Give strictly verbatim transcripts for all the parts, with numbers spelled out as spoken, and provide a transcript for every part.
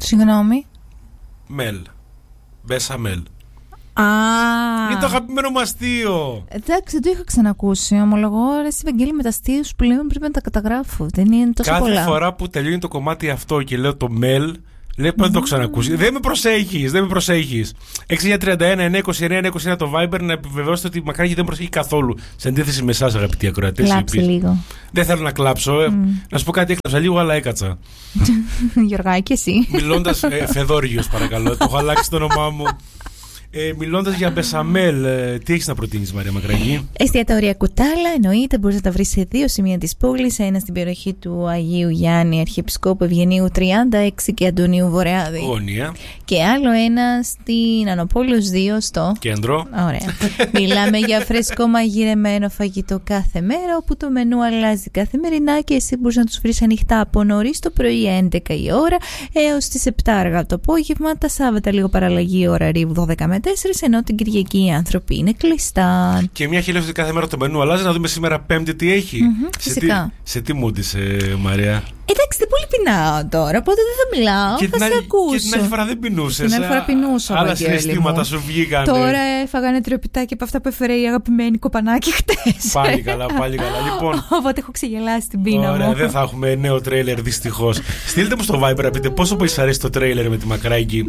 Συγγνώμη. Μελ. Μπεσαμέλ. Α, είναι το αγαπημένο μου αστείο. Εντάξει, δεν το είχα ξανακούσει. Ομολογώ, ρε εσύ Βαγγέλη, με τα αστεία σου πλέον πρέπει να τα καταγράφω. Δεν είναι τόσο Κάθε πολλά. Κάθε φορά που τελειώνει το κομμάτι αυτό και λέω το μελ, λέει πρέπει να το ξανακούσει. Δεν με προσέχεις, δεν με προσέχεις. έξι εννιά τριάντα ένα εννιά είκοσι εννιά εννιά είκοσι ένα το Viber να επιβεβαιώσετε ότι Μακράγη δεν προσέχει καθόλου. Σε αντίθεση με εσάς, αγαπητοί ακροατές. Κλάψε λίγο. Δεν θέλω να κλάψω. Mm. Να σου πω κάτι, έκλαψα λίγο, αλλά έκατσα. Γιωργάκη, εσύ. Μιλώντας. Ε, Φεδόριος, παρακαλώ. Το έχω αλλάξει το όνομά μου. Ε, μιλώντας για μπεσαμέλ, ε, τι έχεις να προτείνεις, Μαρία Μακραγή? Εστιατόρια Κουτάλα, εννοείται, μπορείς να τα βρεις σε δύο σημεία της πόλης. Ένα στην περιοχή του Αγίου Γιάννη Αρχιεπισκόπου Ευγενίου τριάντα έξι και Αντωνίου Βορειάδη. Γωνία. Και άλλο ένα στην Ανοπόλεως δύο στο κέντρο. Ωραία. Μιλάμε για φρέσκο μαγειρεμένο φαγητό κάθε μέρα, όπου το μενού αλλάζει καθημερινά και εσύ μπορείς να τους βρεις ανοιχτά από νωρίς το πρωί έντεκα η ώρα έως τις επτά αργά το απόγευμα. Τα Σάββατα λίγο παραλλαγή ωραρίου δώδεκα με τέσσερα, ενώ την Κυριακή οι άνθρωποι είναι κλειστά. Και μια χιλιόμετρη κάθε μέρα το μενού αλλάζει. Να δούμε σήμερα Πέμπτη τι έχει. Mm-hmm, σε, φυσικά. τι, σε τι μου είσαι, Μαρία? Εντάξει, δεν πολύ πεινάω τώρα, οπότε δεν θα μιλάω. Και θα την σε άλλη, ακούσω. Και την άλλη φορά δεν πεινούσες. Την άλλη φορά πεινούσα. Άλλα συναισθήματα σου βγήκαν. Τώρα έφαγα ένα τριοπιτάκι από αυτά που έφερε η αγαπημένη κοπανάκι χτες. Πάλι καλά, πάλι καλά. Λοιπόν, οπότε έχω ξεγελάσει την πείνα ωραία, μου. δεν θα έχουμε νέο τρέιλερ δυστυχώς. Στείλτε μου στο Viber να πείτε πόσο πολύ σας αρέσει το τρέιλερ με τη Μακράγη.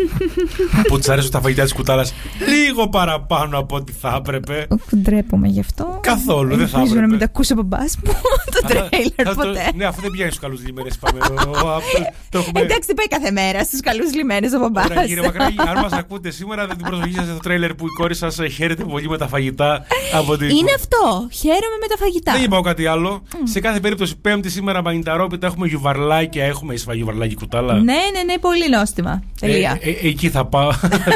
Που της αρέσουν τα φαγητά της Κουτάλας λίγο παραπάνω από ό,τι θα έπρεπε. Ντρέπομαι γι' αυτό. Καθόλου, δεν θα έπρεπε. Ελπίζω να μην τα ακούσει ο μπαμπάς μου το τρέιλερ ποτέ. Ναι, αφού δεν πηγαίνει στους καλούς λιμένες. Εντάξει, δεν πάει κάθε μέρα στους καλούς λιμένες ο μπαμπάς. Ωραία, κύριε Μακράγη, αν μας ακούτε σήμερα, δεν την προσοχή σας στο τρέιλερ που η κόρη σας χαίρεται πολύ με τα φαγητά. Είναι αυτό. Χαίρομαι με τα φαγητά. Δεν είπα κάτι άλλο. Σε κάθε περίπτωση, Πέμπτη σήμερα μαγνηταρόπιτα έχουμε γιουβαρλάκια. Έχουμε εις γιουβαρλάκι Κουτάλα. Ναι, ναι, ναι, πολύ νόστιμα. Τελεία. Ε, ε, εκεί θα πάω.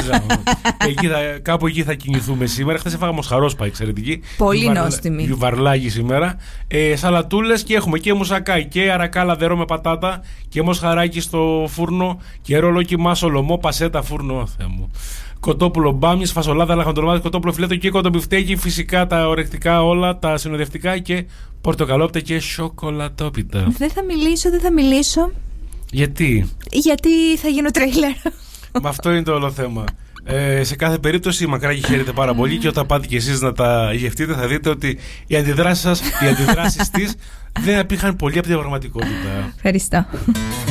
εκεί θα, κάπου εκεί θα κινηθούμε σήμερα. Χθες έφαγα μοσχαρόσπα, εξαιρετική. Πολύ νόστιμη. Γιουβαρλάκι σήμερα. Ε, σαλατούλες και έχουμε και μουσακάι και αρακά λαδερό με πατάτα και μοσχαράκι στο φούρνο και ρολόκι σολομό, πασέτα φούρνο. Θεέ μου. Κοτόπουλο μπάμιες, φασολάδα, λαχαντρομάδες, κοτόπουλο φιλέτο και κοτομπιφτέκι. Φυσικά τα ορεκτικά όλα, τα συνοδευτικά και πορτοκαλόπιτα και σοκολατόπιτα. Δεν θα μιλήσω, δεν θα μιλήσω. Γιατί? Γιατί θα γίνω τρέιλερ. Με αυτό είναι το όλο θέμα. Ε, σε κάθε περίπτωση η Μακράγη χαίρεται πάρα πολύ και όταν πάτε κι εσείς να τα γευτείτε θα δείτε ότι οι αντιδράσεις σας, οι αντιδράσεις της δεν απήχαν πολύ από την πραγματικότητα. Ευχαριστώ.